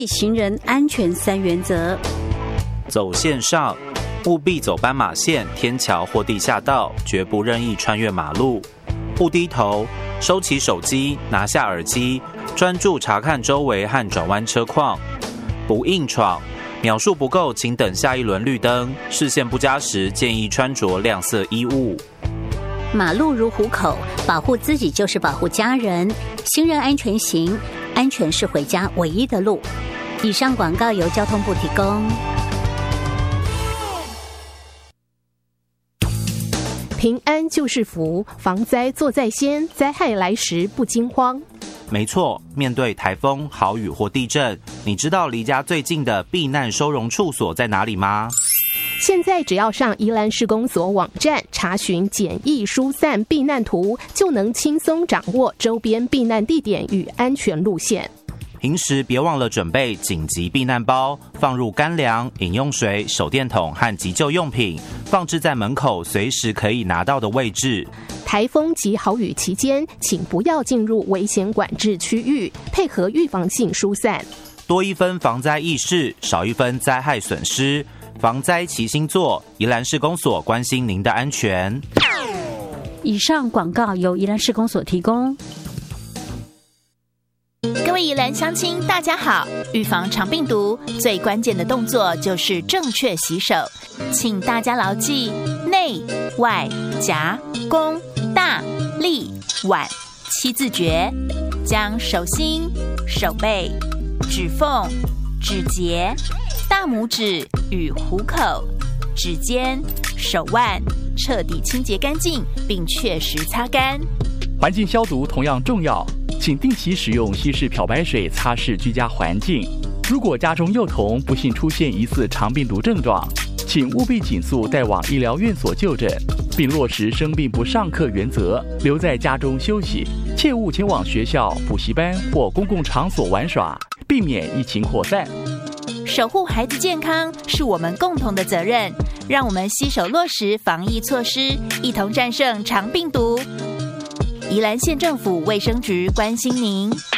行人安全3原则： 走线上，务必走斑马线、天桥或地下道，绝不任意穿越马路；不低头，收起手机，拿下耳机，专注查看周围和转弯车况；不硬闯，秒数不够，请等下一轮绿灯；视线不佳时，建议穿着亮色衣物。 马路如虎口，保护自己就是保护家人。行人安全行，安全是回家唯一的路。以上广告由交通部提供。 平安就是福，防灾做在先，灾害来时不惊慌。 没错，面对台风、豪雨或地震，你知道离家最近的避难收容处所在哪里吗？ 现在只要上宜兰市公所网站查询简易疏散避难图，就能轻松掌握周边避难地点与安全路线。 平时别忘了准备紧急避难包，放入干粮、饮用水、手电筒和急救用品，放置在门口随时可以拿到的位置。 台风及豪雨期间，请不要进入危险管制区域，配合预防性疏散。 多一分防灾意识，少一分灾害损失。防灾齐心做，宜兰市公所关心您的安全。 以上广告由宜兰市公所提供。 各位宜兰乡亲大家好，预防肠病毒最关键的动作就是正确洗手，请大家牢记内外夹弓大立腕7字诀，将手心、手背、指缝、指节、大拇指与虎口、指尖、手腕彻底清洁干净，并确实擦干。 环境消毒同样重要，请定期使用稀释漂白水擦拭居家环境。如果家中幼童不幸出现疑似肠病毒症状，请务必尽速带往医疗院所就诊，并落实生病不上课原则，留在家中休息，切勿前往学校、补习班或公共场所玩耍，避免疫情扩散。 守护孩子健康是我们共同的责任，让我们携手落实防疫措施，一同战胜肠病毒。宜兰县政府卫生局关心您。